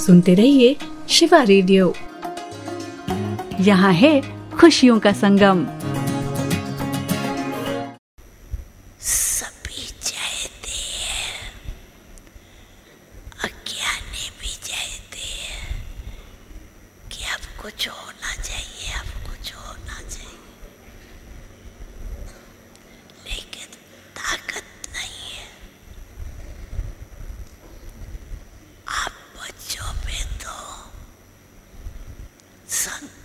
सुनते रहिए शिवा रेडियो। यहाँ है खुशियों का संगम। सभी चाहते हैं, अज्ञानी भी चाहते हैं कि अब कुछ होना चाहिए, अब कुछ होना चाहिए, लेकिन ताकत नहीं है। आप बच्चों पे तो